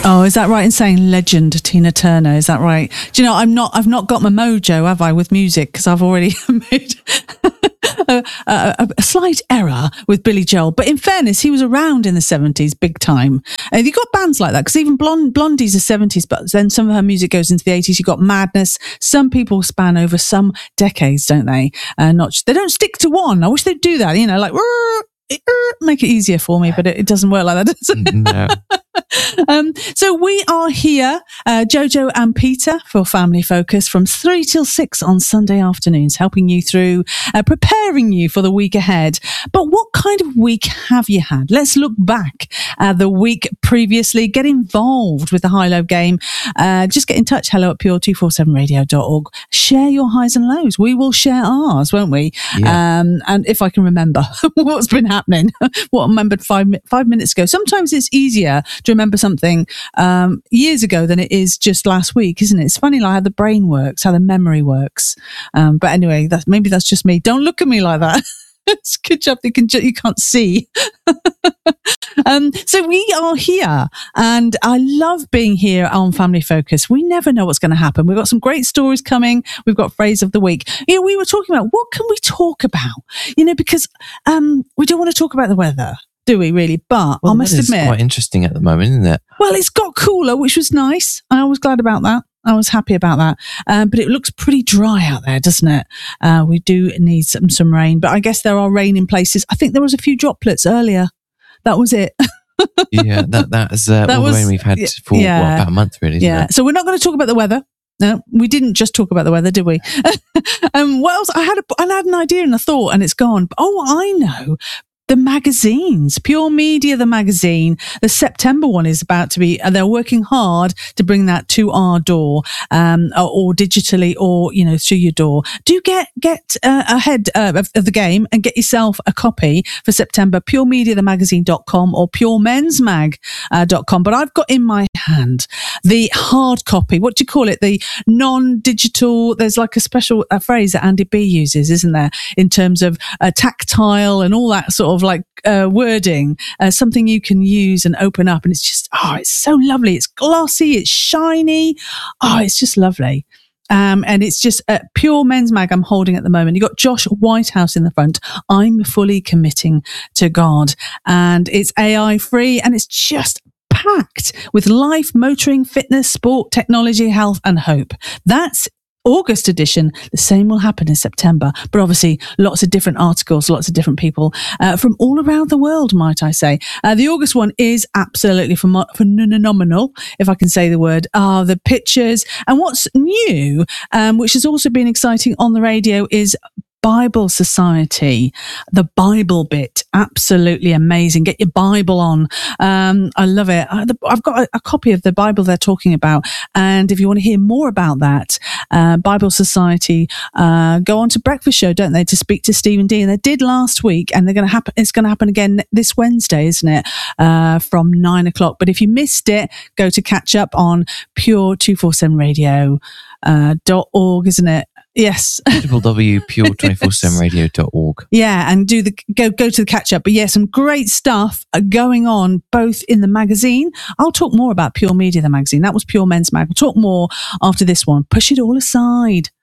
Oh, is that right in saying legend Tina Turner? Is that right? Do you know, I've not got my mojo, have I, with music? Because I've already made a slight error with Billy Joel. But in fairness, he was around in the 70s, big time. And you got bands like that, because even Blondie's the 70s, but then some of her music goes into the 80s. You got Madness. Some people span over some decades, don't they? They don't stick to one. I wish they'd do that. You know, like make it easier for me, but it doesn't work like that, does it? No. So we are here, Jojo and Peter, for Family Focus from 3 till 6 on Sunday afternoons, helping you through, preparing you for the week ahead. But what kind of week have you had? Let's look back at the week previously. Get involved with the high-low game. Just get in touch, hello@pure247radio.org. Share your highs and lows. We will share ours, won't we? Yeah. And if I can remember what's been happening, what I remembered 5 minutes ago. Sometimes it's easier to remember something years ago than it is just last week, isn't it? It's funny, like how the brain works, how the memory works. But anyway, maybe that's just me. Don't look at me like that. It's good job you can't see. So we are here, and I love being here on Family Focus. We never know what's going to happen. We've got some great stories coming. We've got phrase of the week. You know, we were talking about what can we talk about? You know, because we don't want to talk about the weather, do we really? But I must admit, it's quite interesting at the moment, isn't it? Well, it's got cooler, which was nice. I was glad about that. I was happy about that. But it looks pretty dry out there, doesn't it? We do need some rain, but I guess there are rain in places. I think there was a few droplets earlier. That was it. Yeah, that is all the rain we've had for about a month, really. Isn't it? So we're not going to talk about the weather. No, we didn't just talk about the weather, did we? What else? I had an idea and a thought, and it's gone. Oh, I know. The magazines, Pure Media, the magazine, the September one is about to be, they're working hard to bring that to our door, or digitally, or, you know, through your door. Do get ahead of the game and get yourself a copy for September, puremediathemagazine.com or puremensmag.com. But I've got in my hand the hard copy. What do you call it? The non-digital, there's like a special phrase that Andy B uses, isn't there? In terms of tactile and all that sort of like wording, something you can use and open up, and it's just, it's so lovely. It's glossy, it's shiny. It's just lovely. And it's just a Pure Men's Mag I'm holding at the moment. You've got Josh Whitehouse in the front. I'm fully committing to God. And it's AI free, and it's just packed with life, motoring, fitness, sport, technology, health, and hope. That's August edition. The same will happen in September, but obviously lots of different articles, lots of different people from all around the world, might I say. The August one is absolutely phenomenal, if I can say the word. The pictures, and what's new, which has also been exciting on the radio, is Bible Society, the Bible bit, absolutely amazing. Get your Bible on. I love it. I've got a copy of the Bible they're talking about, and if you want to hear more about that, Bible Society go on to Breakfast Show, don't they, to speak to Stephen D, and they did last week, and it's going to happen again this Wednesday, isn't it, from 9 o'clock. But if you missed it, go to catch up on pure247radio.org, isn't it? Yes. www.pure247radio.org. Yeah, and go to the catch up. But yeah, some great stuff going on both in the magazine. I'll talk more about Pure Media, the magazine. That was Pure Men's Mag. We'll talk more after this one. Push it all aside.